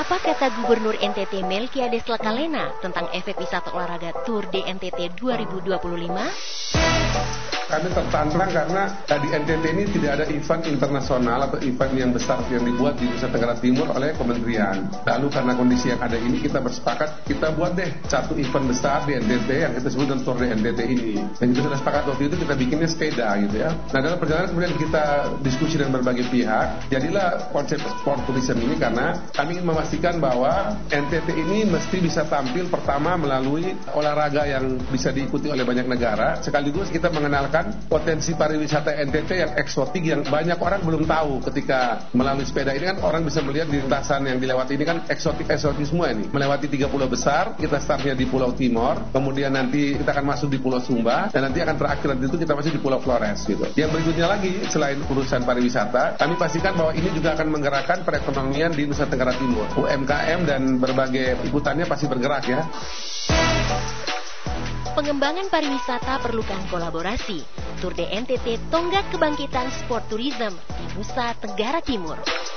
Apa kata Gubernur NTT Melkiades Lakalena tentang efek wisata olahraga Tour de NTT 2025? Kami tertantang karena di NTT ini tidak ada event internasional atau event yang besar yang dibuat di Nusa Tenggara Timur oleh kementerian. Lalu karena kondisi yang ada ini kita bersepakat kita buat deh satu event besar di NTT yang kita sebut dengan Tour de NTT ini. Dan kita sudah sepakat waktu itu kita bikinnya sepeda gitu ya. Nah dalam perjalanan kemudian kita diskusi dengan berbagai pihak. Jadilah konsep sport tourism ini karena kami ingin memastikan bahwa NTT ini mesti bisa tampil pertama melalui olahraga yang bisa diikuti oleh banyak negara. Sekaligus kita mengenalkan potensi pariwisata NTT yang eksotik yang banyak orang belum tahu. Ketika melalui sepeda ini kan orang bisa melihat di lintasan yang dilewati ini kan eksotik semua ini. Melewati 3 pulau besar, kita startnya di Pulau Timor, kemudian nanti kita akan masuk di Pulau Sumba, dan nanti akan terakhir nanti itu kita masih di Pulau Flores gitu. Yang berikutnya lagi selain urusan pariwisata, kami pastikan bahwa ini juga akan menggerakkan perekonomian di Nusa Tenggara Timur. UMKM dan berbagai ikutannya pasti bergerak ya. Pengembangan pariwisata perlukan kolaborasi. Tour de NTT tonggak kebangkitan sport tourism di Nusa Tenggara Timur.